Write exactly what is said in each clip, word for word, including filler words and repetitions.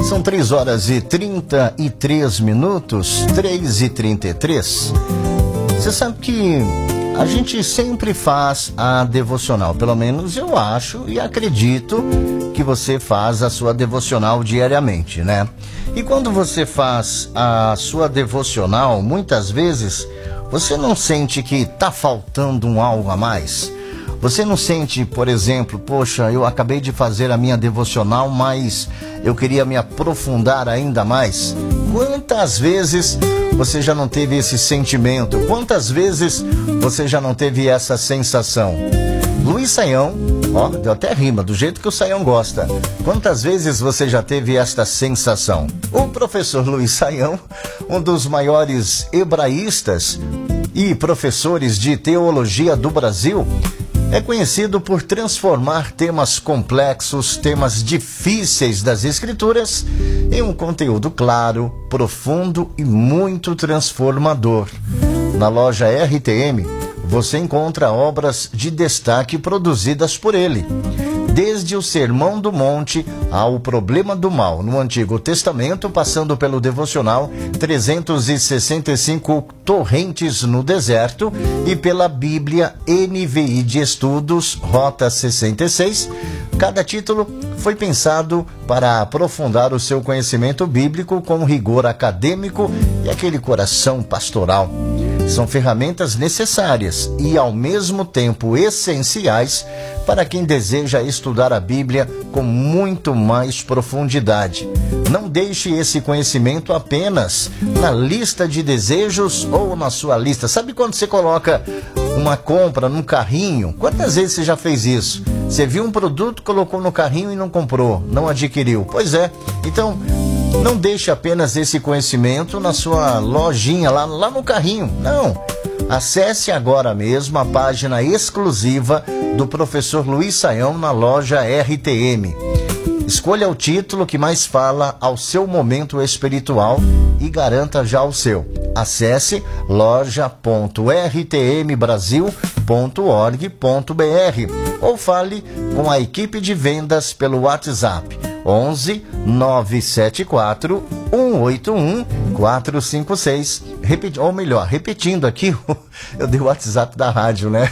São três horas e trinta e três minutos, três e trinta e três. Você sabe que a gente sempre faz a devocional, pelo menos eu acho e acredito que você faz a sua devocional diariamente, né? E quando você faz a sua devocional, muitas vezes você não sente que tá faltando um algo a mais? Você não sente, por exemplo, poxa, eu acabei de fazer a minha devocional, mas eu queria me aprofundar ainda mais? Quantas vezes você já não teve esse sentimento? Quantas vezes você já não teve essa sensação? Luiz Saião, ó, deu até rima, do jeito que o Saião gosta. Quantas vezes você já teve esta sensação? O professor Luiz Saião, um dos maiores hebraístas e professores de teologia do Brasil, é conhecido por transformar temas complexos, temas difíceis das Escrituras, em um conteúdo claro, profundo e muito transformador. Na loja R T M, você encontra obras de destaque produzidas por ele. Desde o Sermão do Monte ao Problema do Mal no Antigo Testamento, passando pelo devocional trezentos e sessenta e cinco Torrentes no Deserto e pela Bíblia N V I de Estudos, Rota sessenta e seis, cada título foi pensado para aprofundar o seu conhecimento bíblico com rigor acadêmico e aquele coração pastoral. São ferramentas necessárias e, ao mesmo tempo, essenciais para quem deseja estudar a Bíblia com muito mais profundidade. Não deixe esse conhecimento apenas na lista de desejos ou na sua lista. Sabe quando você coloca uma compra num carrinho? Quantas vezes você já fez isso? Você viu um produto, colocou no carrinho e não comprou, não adquiriu. Pois é, então não deixe apenas esse conhecimento na sua lojinha, lá, lá no carrinho. Não, acesse agora mesmo a página exclusiva do professor Luiz Saião na loja R T M. Escolha o título que mais fala ao seu momento espiritual e garanta já o seu. Acesse loja ponto r t m brasil ponto org ponto b r ou fale com a equipe de vendas pelo WhatsApp onze nove sete quatro um oito um quatro cinco seis. Repeti, ou melhor, repetindo aqui, eu dei o WhatsApp da rádio, né?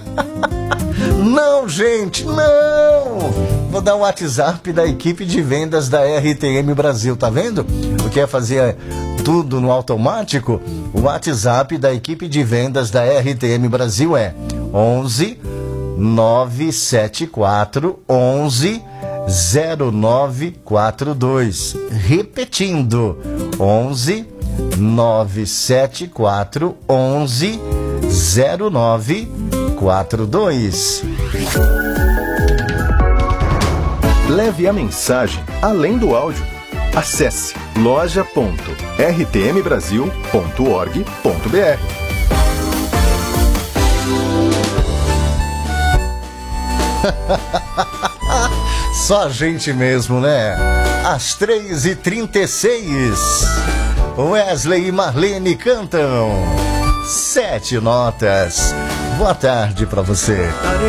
Não, gente, não! Vou dar o WhatsApp da equipe de vendas da R T M Brasil, tá vendo? O que é fazer tudo no automático? O WhatsApp da equipe de vendas da R T M Brasil é onze nove sete quatro onze zero nove quatro dois. Repetindo, onze nove sete quatro onze zero nove quatro dois. Leve a mensagem além do áudio. Acesse loja ponto r t m brasil ponto org ponto b r. Só a gente mesmo, né? Às três e trinta e seis, Wesley e Marlene cantam Sete Notas. Boa tarde pra você.